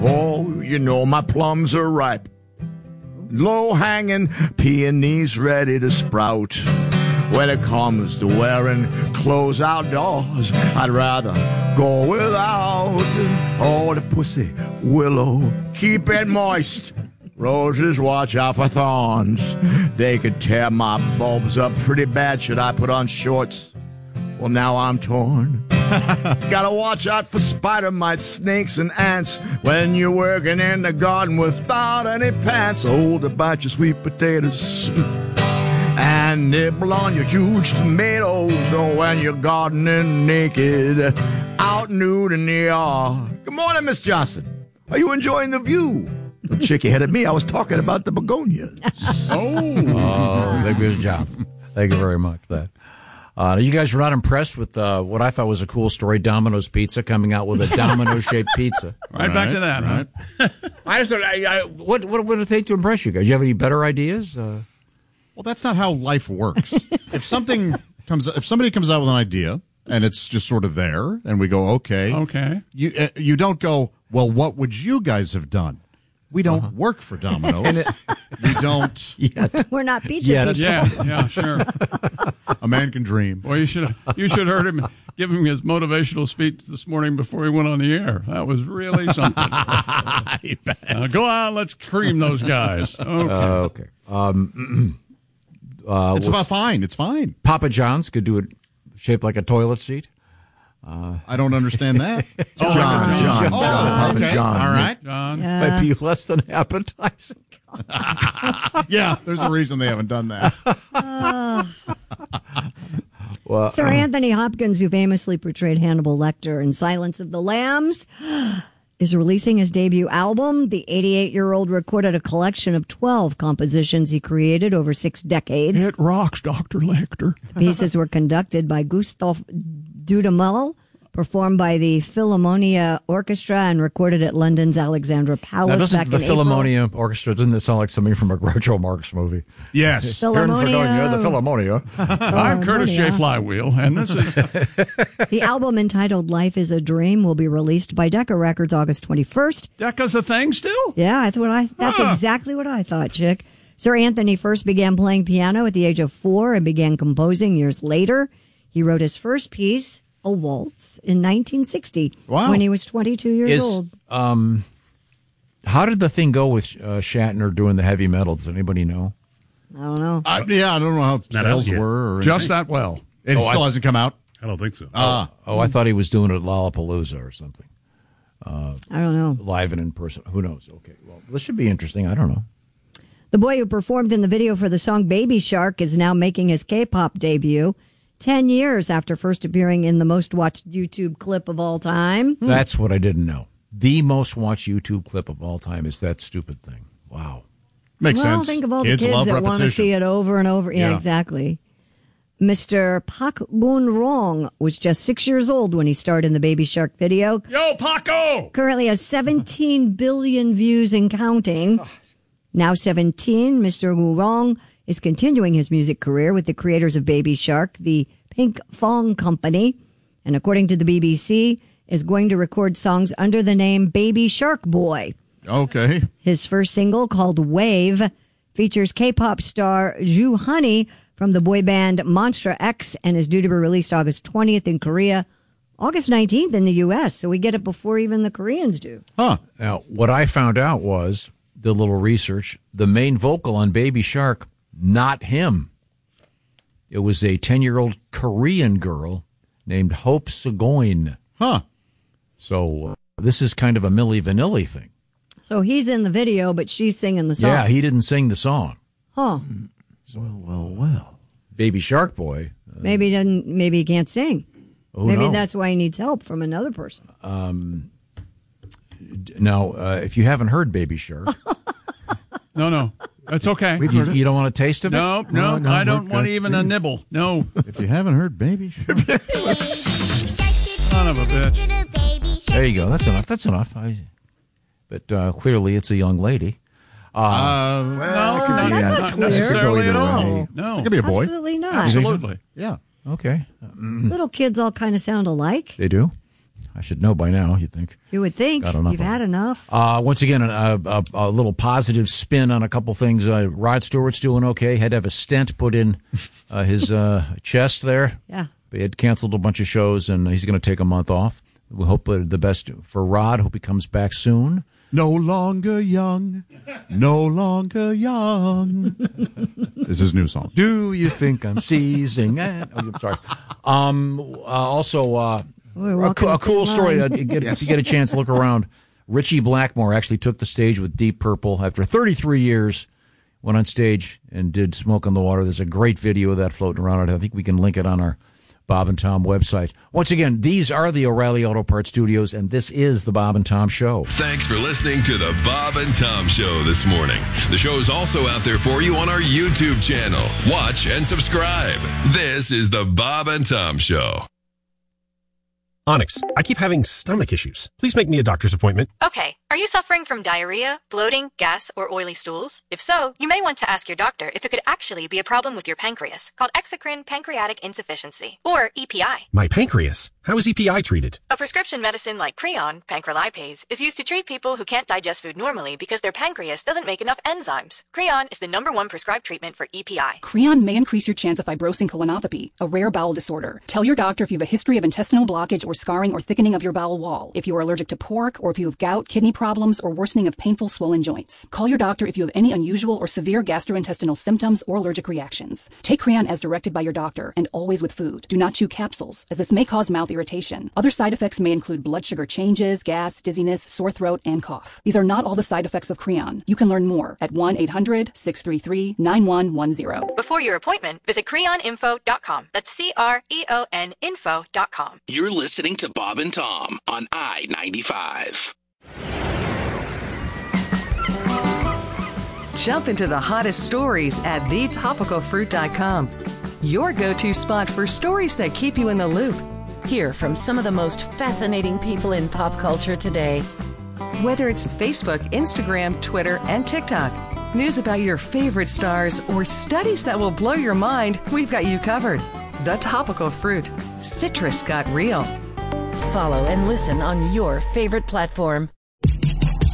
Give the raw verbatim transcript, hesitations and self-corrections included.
Oh, you know my plums are ripe. Low-hanging peonies ready to sprout. When it comes to wearing clothes outdoors, I'd rather go without. Oh, the pussy willow, keep it moist. Roses, watch out for thorns. They could tear my bulbs up pretty bad should I put on shorts. Well, now I'm torn. Gotta watch out for spider mites, snakes, and ants when you're working in the garden without any pants. Hold about your sweet potatoes and nibble on your huge tomatoes. Oh, when you're gardening naked, out nude in the yard. Good morning, Miss Johnson. Are you enjoying the view? The chick ahead of me, I was talking about the begonias. Oh, oh thank you, Miss Johnson. Thank you very much for that. Uh, you guys were not impressed with uh, what I thought was a cool story, Domino's Pizza coming out with a Domino-shaped pizza. Right, right back to that, right? Huh? I just thought, I, I, what, what would it take to impress you guys? You have any better ideas? Uh, well, that's not how life works. if something comes, if somebody comes out with an idea and it's just sort of there, and we go, okay, okay, you uh, you don't go, well, what would you guys have done? We don't uh-huh. work for Domino's. it, we don't. Yet. We're not pizza yet. people. Yeah, yeah, sure. A man can dream. Well, you should you should have heard him give him his motivational speech this morning before he went on the air. That was really something. uh, go on, let's cream those guys. Okay. Uh, okay. Um, uh, it's about fine. It's fine. Papa John's could do it shaped like a toilet seat. Uh, I don't understand that. John, John, John, John, oh, John, okay. John. All right. John. Yeah. Might be less than appetizing. Yeah, there's a reason they haven't done that. Uh, well, Sir uh, Anthony Hopkins, who famously portrayed Hannibal Lecter in Silence of the Lambs, is releasing his debut album. The eighty-eight-year-old recorded a collection of twelve compositions he created over six decades. It rocks, Doctor Lecter. The pieces were conducted by Gustave Dudamel, performed by the Philharmonia Orchestra, and recorded at London's Alexandra Palace now, doesn't back the in Philharmonia April. Orchestra, doesn't it sound like something from a Groucho Marx movie? Yes. Philharmonia. The Philharmonia. I'm Curtis J. Flywheel, and this is... The album, entitled Life is a Dream, will be released by Decca Records August twenty-first. Decca's a thing still? Yeah, that's what I. That's Ah. exactly what I thought, Chick. Sir Anthony first began playing piano at the age of four and began composing years later. He wrote his first piece, a waltz, in nineteen sixty. Wow. When he was twenty-two years Is, old. Um, how did the thing go with uh, Shatner doing the heavy metal? Does anybody know? I don't know. I, yeah, I don't know how Not sales out yet. were. Or Just anything. that well. It Oh, still I- hasn't come out. I don't think so. Ah, Oh, I thought he was doing it at Lollapalooza or something. I don't know. Live and in person. Who knows? Okay, well, this should be interesting. I don't know. The boy who performed in the video for the song Baby Shark is now making his K-pop debut, ten years after first appearing in the most watched YouTube clip of all time. That's what I didn't know. The most watched YouTube clip of all time is that stupid thing. Wow. makes well, sense. think of all kids the kids love that want to repetition. see it over and over. Yeah, Yeah. exactly. Mister Park Gun-rong was just six years old when he starred in the Baby Shark video. Yo, Paco! Currently has seventeen billion views and counting. Now seventeen, Mister Wu-rong is continuing his music career with the creators of Baby Shark, the Pink Fong Company, and according to the B B C, is going to record songs under the name Baby Shark Boy. Okay. His first single, called Wave, features K-pop star Ju Honey from the boy band Monster X and is due to be released August twentieth in Korea, August nineteenth in the U S, so we get it before even the Koreans do. Huh. Now, what I found out was, the little research, the main vocal on Baby Shark, not him. It was a ten-year-old Korean girl named Hope Soghoion. Huh. So uh, this is kind of a Milli Vanilli thing. So he's in the video, but she's singing the song. Yeah, he didn't sing the song. Huh. Well, well, well. Baby Shark Boy. Uh, Maybe he doesn't. Maybe he can't sing. who Maybe knows? that's why he needs help from another person. Um, now, uh, if you haven't heard Baby Shark, No, no. That's okay. We've you, heard it. you don't want a taste of it? No, no, No, no, I don't we're want good. even a nibble. No. If you haven't heard Baby Shark. Son of a bitch. There you go. That's enough. That's enough. I, but uh, clearly, it's a young lady. Uh, Uh, No, that's not, not not clear. necessarily Go at either all. way. No. it could be a boy. Absolutely not. Absolutely. Yeah. okay. Little kids all kind of sound alike. They do? I should know by now, you'd think. You would think. Got enough You've of had it. enough. Uh, once again, a, a, a little positive spin on a couple things. Uh, Rod Stewart's doing okay. Had to have a stent put in uh, his uh, chest there. Yeah. He had canceled a bunch of shows, and he's going to take a month off. We hope uh, the best for Rod. Hope he comes back soon. No longer young, no longer young. Is his new song. Do you think I'm seizing it? Oh, I'm sorry. Um, uh, also, uh, We're a, co- a welcome cool to story. Uh, mine. get, If you get a chance, look around. Richie Blackmore actually took the stage with Deep Purple after thirty-three years. Went on stage and did Smoke on the Water. There's a great video of that floating around. I think we can link it on our Bob and Tom website. Once again, these are the O'Reilly Auto Parts Studios, and this is the Bob and Tom Show. Thanks for listening to the Bob and Tom Show this morning. The show is also out there for you on our YouTube channel. Watch and subscribe. This is the Bob and Tom Show. Onyx, I keep having stomach issues. Please make me a doctor's appointment. Okay. Are you suffering from diarrhea, bloating, gas, or oily stools? If so, you may want to ask your doctor if it could actually be a problem with your pancreas, called exocrine pancreatic insufficiency, or E P I. My pancreas? How is E P I treated? A prescription medicine like Creon, pancrelipase, is used to treat people who can't digest food normally because their pancreas doesn't make enough enzymes. Creon is the number one prescribed treatment for E P I. Creon may increase your chance of fibrosing colonopathy, a rare bowel disorder. Tell your doctor if you have a history of intestinal blockage or scarring or thickening of your bowel wall, if you are allergic to pork, or if you have gout, kidney problems, or worsening of painful swollen joints. Call your doctor if you have any unusual or severe gastrointestinal symptoms or allergic reactions. Take Creon as directed by your doctor, and always with food. Do not chew capsules, as this may cause mouth irritation. Other side effects may include blood sugar changes, gas, dizziness, sore throat, and cough. These are not all the side effects of Creon. You can learn more at one eight hundred six three three nine one one zero. Before your appointment, visit creon info dot com. That's C R E O N info dot com. You're listening to Bob and Tom on I ninety-five. Jump into the hottest stories at the topical fruit dot com. Your go-to spot for stories that keep you in the loop. Hear from some of the most fascinating people in pop culture today. Whether it's Facebook, Instagram, Twitter, and TikTok, news about your favorite stars, or studies that will blow your mind, we've got you covered. The Topical Fruit. Citrus got real. Follow and listen on your favorite platform.